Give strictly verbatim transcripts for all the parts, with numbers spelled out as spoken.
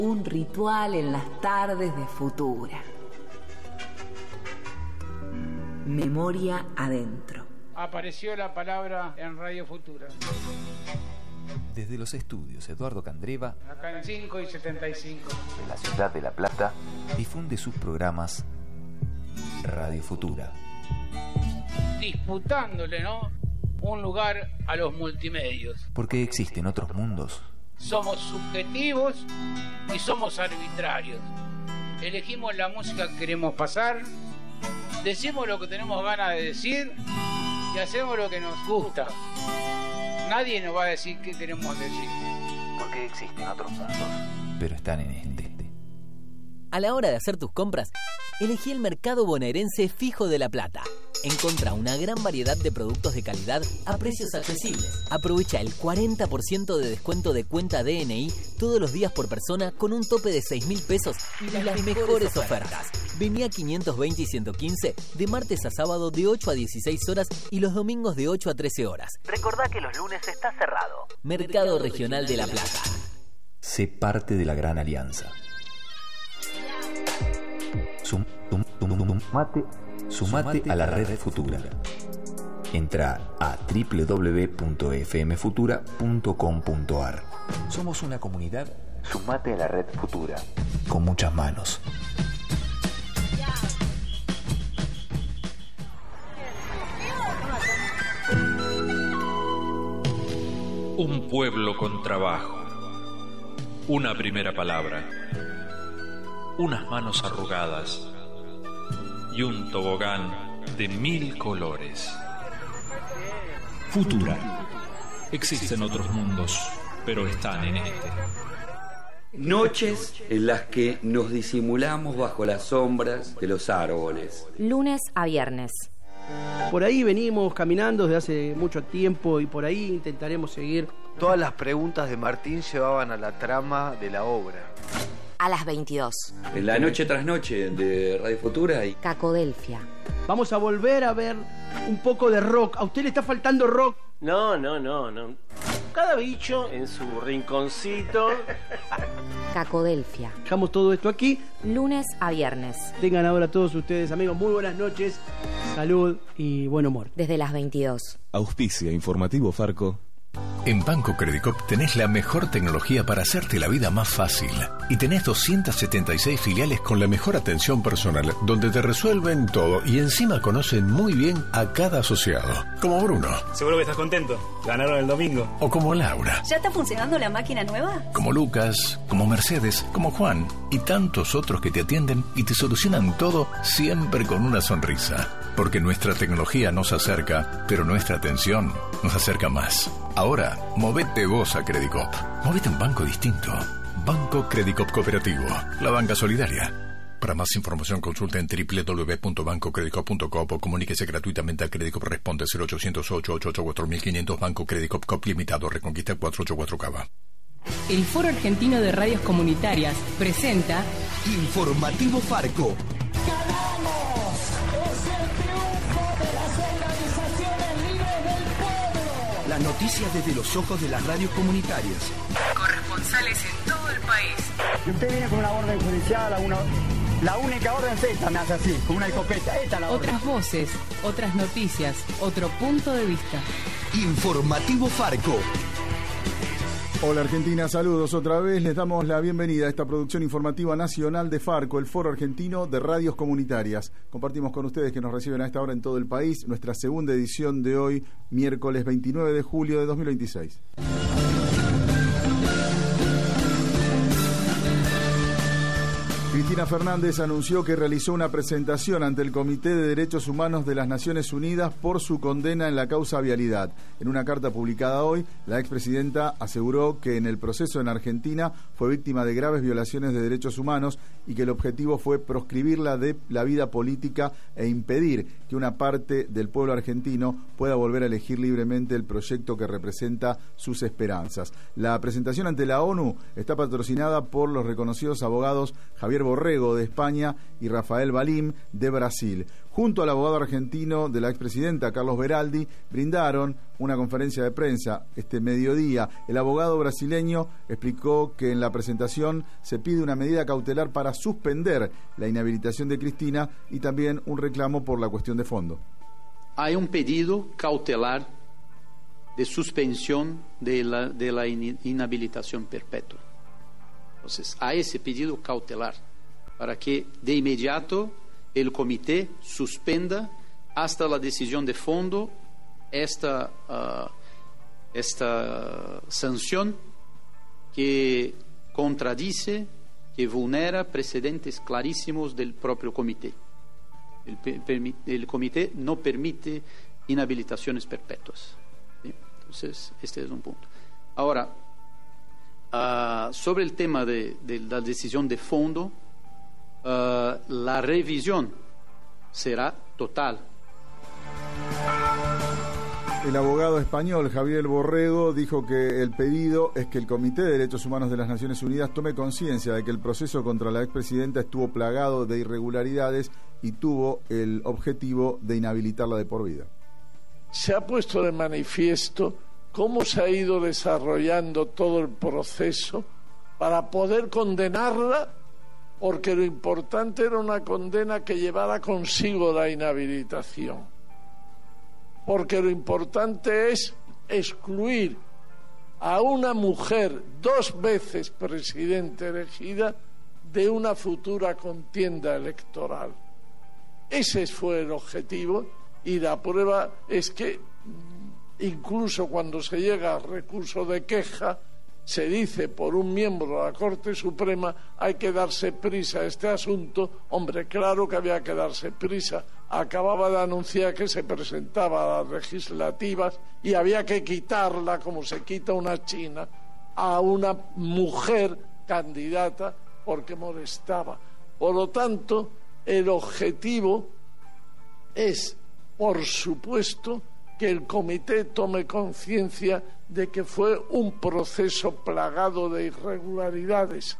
Un ritual en las tardes de Futura. Memoria adentro. Apareció la palabra en Radio Futura. Desde los estudios Eduardo Candreva, acá en cinco y setenta y cinco, en la ciudad de La Plata, difunde sus programas Radio Futura. Disputándole, ¿no?, un lugar a los multimedios. Porque existen otros mundos. Somos subjetivos y somos arbitrarios. Elegimos la música que queremos pasar, decimos lo que tenemos ganas de decir y hacemos lo que nos gusta. Nadie nos va a decir qué queremos decir. Porque existen otros mundos, pero están en este. A la hora de hacer tus compras, elegí el Mercado Bonaerense Fijo de La Plata. Encontrá una gran variedad de productos de calidad a precios accesibles. Aprovecha el cuarenta por ciento de descuento de cuenta D N I todos los días por persona con un tope de seis mil pesos y las, las mejores, mejores ofertas. Vení a quinientos veinte y ciento quince de martes a sábado de ocho a dieciséis horas y los domingos de ocho a trece horas. Recordá que los lunes está cerrado. Mercado Regional de La Plata. Sé parte de la gran alianza. Sum, sum, sum, sum, sumate, sumate a la red Futura. Entra a doble u doble u doble u punto f m futura punto com punto a r. Somos una comunidad. Sumate a la red Futura. Con muchas manos. Un pueblo con trabajo. Una primera palabra. Unas manos arrugadas y un tobogán de mil colores. Futura. Existen otros mundos, pero están en este. Noches en las que nos disimulamos bajo las sombras de los árboles. Lunes a viernes. Por ahí venimos caminando desde hace mucho tiempo y por ahí intentaremos seguir. Todas las preguntas de Martín llevaban a la trama de la obra. A las veintidós. En la noche tras noche de Radio Futura y Cacodelfia. Vamos a volver a ver un poco de rock. ¿A usted le está faltando rock? No, no, no, no. Cada bicho en su rinconcito. Cacodelfia. Dejamos todo esto aquí. Lunes a viernes. Tengan ahora todos ustedes, amigos, muy buenas noches. Salud y buen humor. Desde las veintidós. Auspicia Informativo Farco. En Banco Credicop tenés la mejor tecnología para hacerte la vida más fácil. Y tenés doscientas setenta y seis filiales con la mejor atención personal, donde te resuelven todo y encima conocen muy bien a cada asociado. Como Bruno. Seguro que estás contento. Ganaron el domingo. O como Laura. ¿Ya está funcionando la máquina nueva? Como Lucas, como Mercedes, como Juan y tantos otros que te atienden y te solucionan todo siempre con una sonrisa. Porque nuestra tecnología nos acerca, pero nuestra atención nos acerca más. Ahora, movete vos a Credicop. Movete a un banco distinto. Banco Credicop Cooperativo. La banca solidaria. Para más información consulta en doble u doble u doble u punto banco credicop punto com o comuníquese gratuitamente a Credicop. Responde cero ochocientos ocho ochenta y ocho cuatro mil quinientos. Banco Credicop Cop Limitado. Reconquista cuatrocientos ochenta y cuatro Cava. El Foro Argentino de Radios Comunitarias presenta Informativo Farco. Las noticias desde los ojos de las radios comunitarias. Corresponsales en todo el país. Si usted viene con una orden judicial, una, la única orden es esta, me hace así, con una escopeta. Esta es la orden. Otras voces, otras noticias, otro punto de vista. Informativo Farco. Hola Argentina, saludos otra vez. Les damos la bienvenida a esta producción informativa nacional de Farco, el Foro Argentino de Radios Comunitarias. Compartimos con ustedes que nos reciben a esta hora en todo el país nuestra segunda edición de hoy, miércoles veintinueve de julio de dos mil veintiséis. Cristina Fernández anunció que realizó una presentación ante el Comité de Derechos Humanos de las Naciones Unidas por su condena en la causa vialidad. En una carta publicada hoy, la expresidenta aseguró que en el proceso en Argentina fue víctima de graves violaciones de derechos humanos y que el objetivo fue proscribirla de la vida política e impedir que una parte del pueblo argentino pueda volver a elegir libremente el proyecto que representa sus esperanzas. La presentación ante la ONU está patrocinada por los reconocidos abogados Javier Javier Borrego de España y Rafael Balim de Brasil. Junto al abogado argentino de la expresidenta Carlos Beraldi, brindaron una conferencia de prensa este mediodía. El abogado brasileño explicó que en la presentación se pide una medida cautelar para suspender la inhabilitación de Cristina y también un reclamo por la cuestión de fondo. Hay un pedido cautelar de suspensión de la, de la inhabilitación perpetua. Entonces, hay ese pedido cautelar para que de inmediato el comité suspenda hasta la decisión de fondo esta, uh, esta sanción que contradice, que vulnera precedentes clarísimos del propio comité. El, el comité no permite inhabilitaciones perpetuas. ¿Sí? Entonces, este es un punto. Ahora, uh, sobre el tema de, de la decisión de fondo, uh, la revisión será total. El abogado español Javier Borrego dijo que el pedido es que el Comité de Derechos Humanos de las Naciones Unidas tome conciencia de que el proceso contra la expresidenta estuvo plagado de irregularidades y tuvo el objetivo de inhabilitarla de por vida. Se ha puesto de manifiesto cómo se ha ido desarrollando todo el proceso para poder condenarla, porque lo importante era una condena que llevara consigo la inhabilitación. Porque lo importante es excluir a una mujer dos veces presidente elegida de una futura contienda electoral. Ese fue el objetivo, y la prueba es que incluso cuando se llega al recurso de queja, se dice por un miembro de la Corte Suprema: hay que darse prisa a este asunto. Hombre, claro que había que darse prisa. Acababa de anunciar que se presentaba a las legislativas y había que quitarla, como se quita una china, a una mujer candidata porque molestaba. Por lo tanto, el objetivo es, por supuesto, que el comité tome conciencia de que fue un proceso plagado de irregularidades.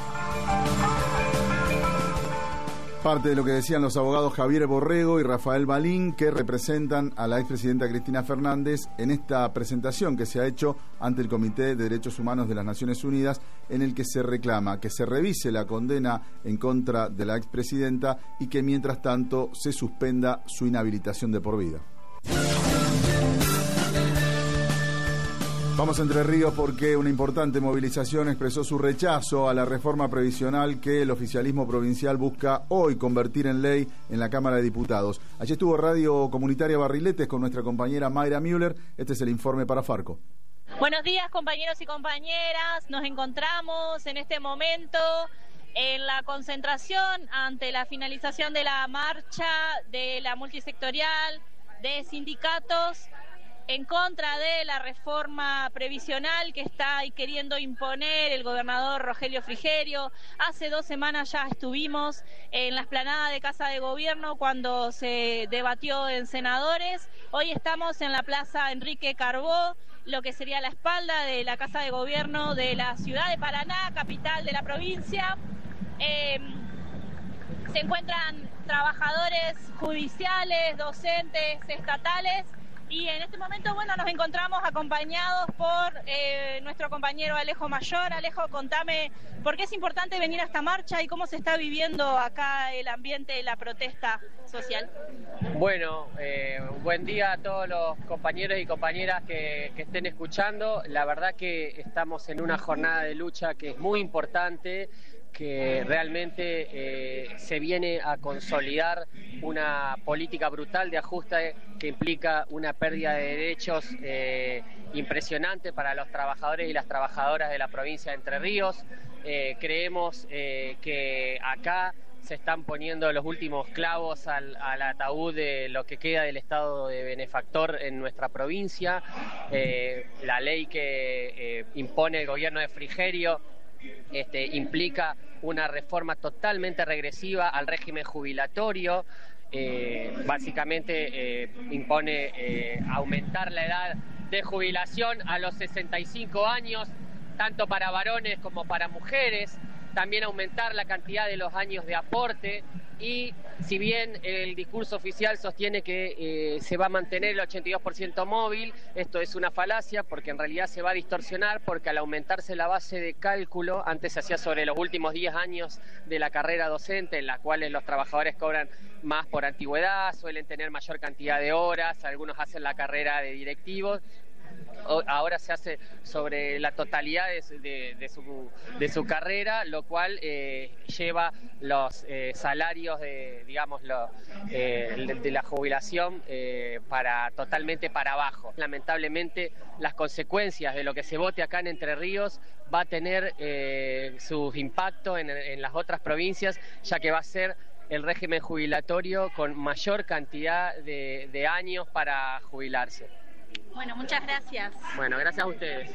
Parte de lo que decían los abogados Javier Borrego y Rafael Balín, que representan a la expresidenta Cristina Fernández en esta presentación que se ha hecho ante el Comité de Derechos Humanos de las Naciones Unidas, en el que se reclama que se revise la condena en contra de la expresidenta y que mientras tanto se suspenda su inhabilitación de por vida. Vamos a Entre Ríos porque una importante movilización expresó su rechazo a la reforma previsional que el oficialismo provincial busca hoy convertir en ley en la Cámara de Diputados. Allí estuvo Radio Comunitaria Barriletes con nuestra compañera Mayra Müller. Este es el informe para Farco. Buenos días, compañeros y compañeras. Nos encontramos en este momento en la concentración ante la finalización de la marcha de la multisectorial de sindicatos en contra de la reforma previsional que está queriendo imponer el gobernador Rogelio Frigerio. Hace dos semanas ya estuvimos en la explanada de Casa de Gobierno cuando se debatió en senadores. Hoy estamos en la Plaza Enrique Carbó, lo que sería la espalda de la Casa de Gobierno de la ciudad de Paraná, capital de la provincia. Eh, se encuentran trabajadores judiciales, docentes, estatales. Y en este momento, bueno, nos encontramos acompañados por eh, nuestro compañero Alejo Mayor. Alejo, contame por qué es importante venir a esta marcha y cómo se está viviendo acá el ambiente de la protesta social. Bueno, eh, buen día a todos los compañeros y compañeras que, que estén escuchando. La verdad que estamos en una jornada de lucha que es muy importante, que realmente eh, se viene a consolidar una política brutal de ajuste que implica una pérdida de derechos eh, impresionante para los trabajadores y las trabajadoras de la provincia de Entre Ríos. Eh, creemos eh, que acá se están poniendo los últimos clavos al, al ataúd de lo que queda del estado de benefactor en nuestra provincia. Eh, la ley que eh, impone el gobierno de Frigerio Este, implica una reforma totalmente regresiva al régimen jubilatorio. Eh, básicamente eh, impone eh, aumentar la edad de jubilación a los sesenta y cinco años, tanto para varones como para mujeres. también aumentar la cantidad de los años de aporte y si bien el discurso oficial sostiene que eh, se va a mantener el ochenta y dos por ciento móvil, esto es una falacia porque en realidad se va a distorsionar porque al aumentarse la base de cálculo, antes se hacía sobre los últimos diez años de la carrera docente en las cuales los trabajadores cobran más por antigüedad, suelen tener mayor cantidad de horas, algunos hacen la carrera de directivos. Ahora se hace sobre la totalidad de, de, de, su, de su carrera, lo cual eh, lleva los eh, salarios de, digamos, lo, eh, de, de la jubilación eh, para totalmente para abajo. Lamentablemente, las consecuencias de lo que se vote acá en Entre Ríos va a tener eh, sus impactos en, en las otras provincias, ya que va a ser el régimen jubilatorio con mayor cantidad de, de años para jubilarse. Bueno, muchas gracias. Bueno, gracias a ustedes.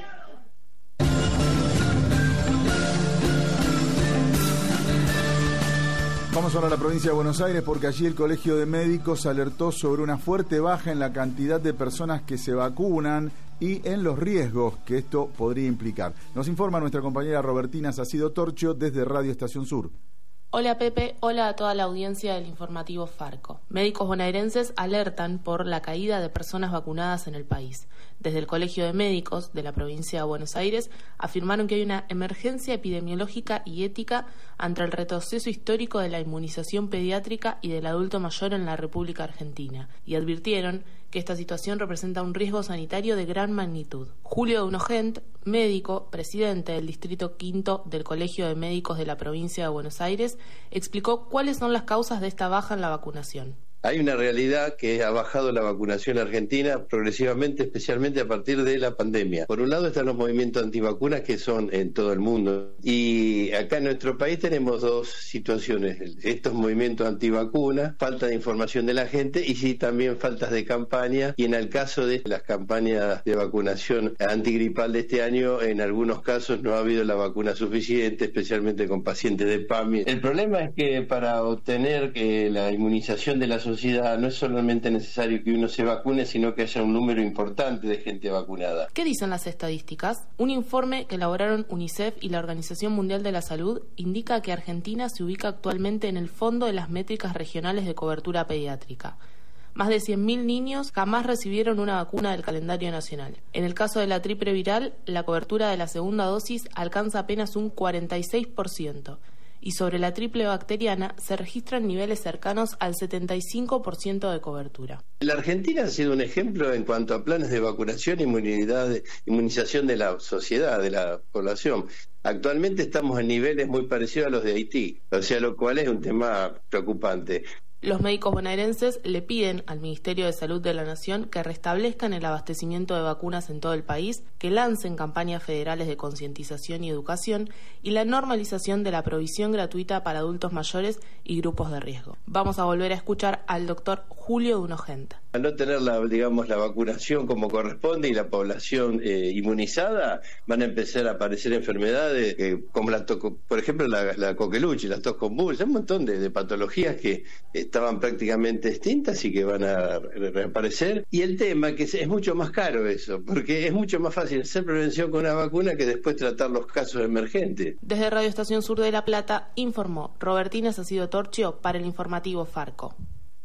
Vamos ahora a la provincia de Buenos Aires porque allí el Colegio de Médicos alertó sobre una fuerte baja en la cantidad de personas que se vacunan y en los riesgos que esto podría implicar. Nos informa nuestra compañera Robertina Sacido Torchio desde Radio Estación Sur. Hola Pepe, hola a toda la audiencia del informativo Farco. Médicos bonaerenses alertan por la caída de personas vacunadas en el país. Desde el Colegio de Médicos de la provincia de Buenos Aires afirmaron que hay una emergencia epidemiológica y ética ante el retroceso histórico de la inmunización pediátrica y del adulto mayor en la República Argentina y advirtieron que esta situación representa un riesgo sanitario de gran magnitud. Julio Dunogent, médico, presidente del Distrito Quinto del Colegio de Médicos de la provincia de Buenos Aires, explicó cuáles son las causas de esta baja en la vacunación. Hay una realidad que ha bajado la vacunación argentina progresivamente, especialmente a partir de la pandemia. Por un lado están los movimientos antivacunas que son en todo el mundo. Y acá en nuestro país tenemos dos situaciones. Estos movimientos antivacunas, falta de información de la gente y sí también faltas de campaña. Y en el caso de las campañas de vacunación antigripal de este año, en algunos casos no ha habido la vacuna suficiente, especialmente con pacientes de P A M I. El problema es que para obtener que la inmunización de la sociedad no es solamente necesario que uno se vacune, sino que haya un número importante de gente vacunada. ¿Qué dicen las estadísticas? Un informe que elaboraron UNICEF y la Organización Mundial de la Salud indica que Argentina se ubica actualmente en el fondo de las métricas regionales de cobertura pediátrica. Más de cien mil niños jamás recibieron una vacuna del calendario nacional. En el caso de la triple viral, la cobertura de la segunda dosis alcanza apenas un cuarenta y seis por ciento. Y sobre la triple bacteriana se registran niveles cercanos al setenta y cinco por ciento de cobertura. La Argentina ha sido un ejemplo en cuanto a planes de vacunación e inmunidad, inmunización de la sociedad, de la población. Actualmente estamos en niveles muy parecidos a los de Haití, o sea, lo cual es un tema preocupante. Los médicos bonaerenses le piden al Ministerio de Salud de la Nación que restablezcan el abastecimiento de vacunas en todo el país, que lancen campañas federales de concientización y educación y la normalización de la provisión gratuita para adultos mayores y grupos de riesgo. Vamos a volver a escuchar al doctor Julio Dunogent. Al no tener la, digamos, la vacunación como corresponde y la población eh, inmunizada, van a empezar a aparecer enfermedades eh, como la toco, por ejemplo la, la coqueluche, la tos convulsa, un montón de, de patologías que estaban prácticamente extintas y que van a reaparecer. Y el tema que es, es mucho más caro eso, porque es mucho más fácil hacer prevención con una vacuna que después tratar los casos emergentes. Desde Radio Estación Sur de La Plata informó Robertina Sacido Torchio para el informativo Farco.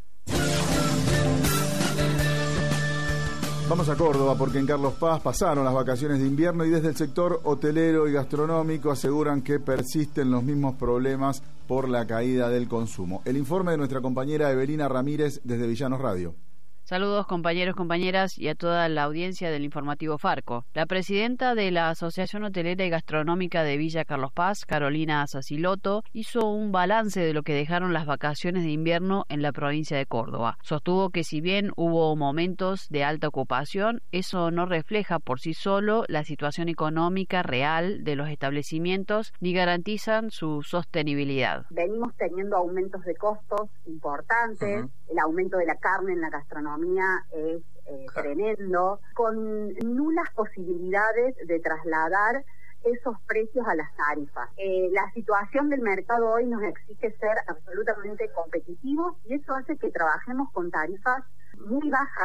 Vamos a Córdoba porque en Carlos Paz pasaron las vacaciones de invierno y desde el sector hotelero y gastronómico aseguran que persisten los mismos problemas por la caída del consumo. El informe de nuestra compañera Evelina Ramírez desde Villanos Radio. Saludos compañeros, compañeras y a toda la audiencia del informativo Farco. La presidenta de la Asociación Hotelera y Gastronómica de Villa Carlos Paz, Carolina Saciloto, hizo un balance de lo que dejaron las vacaciones de invierno en la provincia de Córdoba. Sostuvo que si bien hubo momentos de alta ocupación, eso no refleja por sí solo la situación económica real de los establecimientos ni garantizan su sostenibilidad. Venimos teniendo aumentos de costos importantes, uh-huh. El aumento de la carne en la gastronomía es eh, tremendo, con nulas posibilidades de trasladar esos precios a las tarifas. Eh, la situación del mercado hoy nos exige ser absolutamente competitivos y eso hace que trabajemos con tarifas muy bajas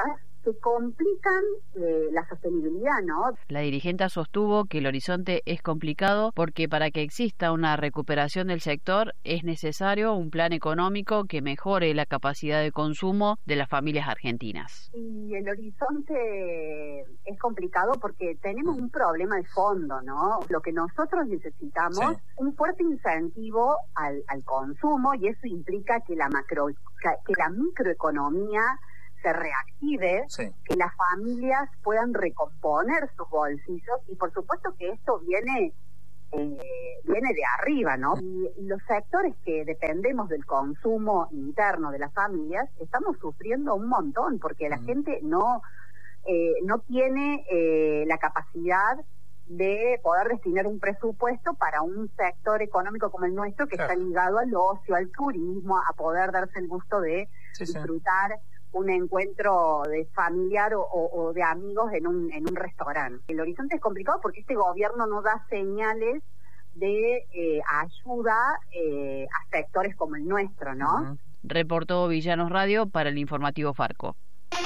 que complican eh, la sostenibilidad, ¿no? La dirigente sostuvo que el horizonte es complicado porque para que exista una recuperación del sector es necesario un plan económico que mejore la capacidad de consumo de las familias argentinas. Y el horizonte es complicado porque tenemos un problema de fondo, ¿no? Lo que nosotros necesitamos, sí. un fuerte incentivo al, al consumo, y eso implica que la macro, que la microeconomía se reactive, sí. que las familias puedan recomponer sus bolsillos, y por supuesto que esto viene eh, viene de arriba, ¿no? Y, y los sectores que dependemos del consumo interno de las familias estamos sufriendo un montón porque la mm. gente no eh, no tiene eh, la capacidad de poder destinar un presupuesto para un sector económico como el nuestro, que claro. está ligado al ocio, al turismo, a poder darse el gusto de sí, disfrutar sí. un encuentro de familiar o, o, o de amigos en un, en un restaurante. El horizonte es complicado porque este gobierno no da señales de eh, ayuda eh, a sectores como el nuestro, ¿no? Uh-huh. Reportó Villanos Radio para el informativo Farco.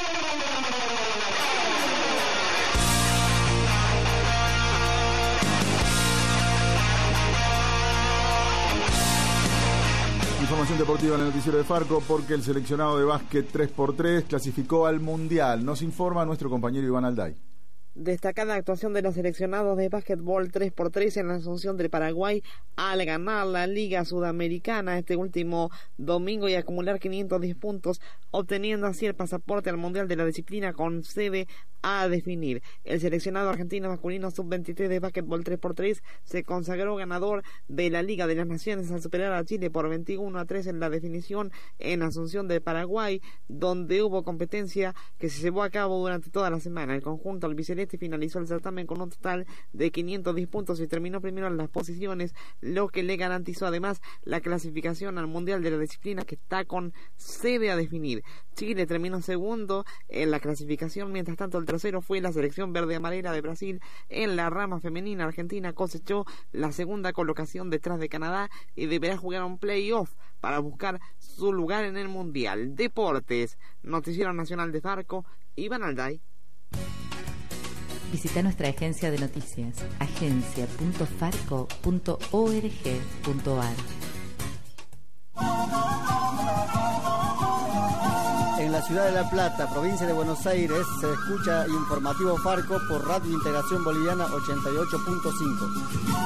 Información deportiva en el noticiero de Farco porque el seleccionado de básquet tres por tres clasificó al Mundial. Nos informa nuestro compañero Iván Alday. Destacada actuación de los seleccionados de básquetbol tres por tres en la Asunción del Paraguay al ganar la Liga Sudamericana este último domingo y acumular quinientos diez puntos, obteniendo así el pasaporte al Mundial de la disciplina con sede a definir. El seleccionado argentino masculino sub veintitrés de básquetbol tres por tres se consagró ganador de la Liga de las Naciones al superar a Chile por veintiuno a tres en la definición en Asunción del Paraguay, donde hubo competencia que se llevó a cabo durante toda la semana. El conjunto albiceleste finalizó el certamen con un total de quinientos diez puntos y terminó primero en las posiciones, lo que le garantizó además la clasificación al Mundial de la disciplina, que está con sede a definir. Chile terminó segundo en la clasificación, mientras tanto el tercero fue la selección verde amarela de Brasil. En la rama femenina, Argentina cosechó la segunda colocación detrás de Canadá y deberá jugar un playoff para buscar su lugar en el Mundial. Deportes, Noticiero Nacional de Farco, Iván Alday. Visita nuestra agencia de noticias, agencia punto farco punto org punto ar. En la ciudad de La Plata, provincia de Buenos Aires, se escucha Informativo Farco por Radio Integración Boliviana ochenta y ocho punto cinco.